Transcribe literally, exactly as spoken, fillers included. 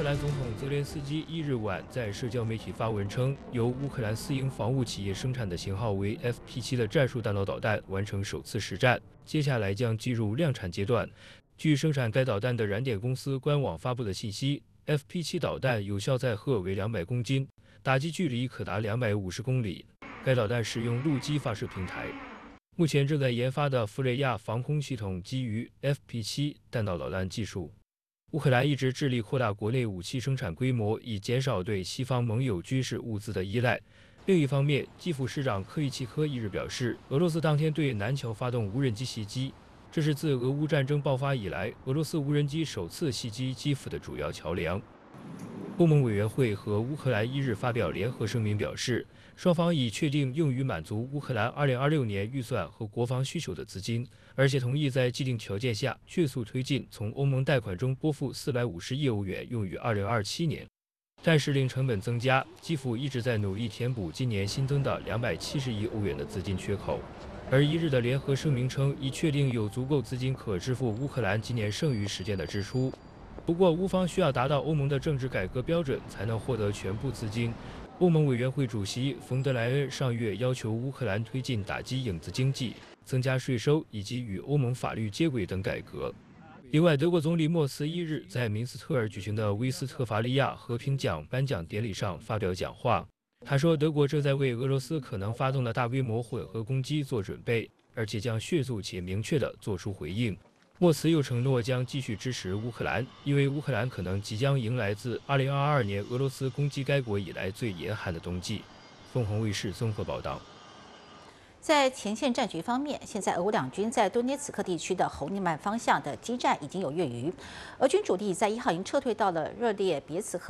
克兰总统泽连斯基一日晚在社交媒体发文称，由乌克兰私营防务企业生产的型号为 F P 七的战术弹道导弹完成首次实战，接下来将进入量产阶段。据生产该导弹的燃点公司官网发布的信息 ，F P 七导弹有效载荷为两百公斤，打击距离可达两百五十公里。该导弹使用陆基发射平台。目前正在研发的弗雷亚防空系统基于 F P 七弹道导弹技术。乌克兰一直致力扩大国内武器生产规模，以减少对西方盟友军事物资的依赖。另一方面，基辅市长科伊契科一日表示，俄罗斯当天对南桥发动无人机袭击，这是自俄乌战争爆发以来，俄罗斯无人机首次袭击基辅的主要桥梁。欧盟委员会和乌克兰一日发表联合声明表示，双方已确定用于满足乌克兰二零二六年预算和国防需求的资金，而且同意在既定条件下迅速推进从欧盟贷款中拨付四百五十亿欧元，用于二零二七年。但是令成本增加，基辅一直在努力填补今年新增的两百七十亿欧元的资金缺口。而一日的联合声明称，已确定有足够资金可支付乌克兰今年剩余时间的支出。不过，乌方需要达到欧盟的政治改革标准，才能获得全部资金。欧盟委员会主席冯德莱恩上月要求乌克兰推进打击影子经济、增加税收以及与欧盟法律接轨等改革。另外，德国总理默茨一日在明斯特尔举行的威斯特伐利亚和平奖颁奖典礼上发表讲话。他说，德国正在为俄罗斯可能发动的大规模混合攻击做准备，而且将迅速且明确地做出回应。默茨又承诺将继续支持乌克兰，因为乌克兰可能即将迎来自二零二二年俄罗斯攻击该国以来最严寒的冬季。凤凰卫视综合报道。 在前线战局方面，现在俄乌两军在顿涅茨克地区的侯尼曼方向的激战已经有月余，俄军主力在一号营撤退到了热列别茨河。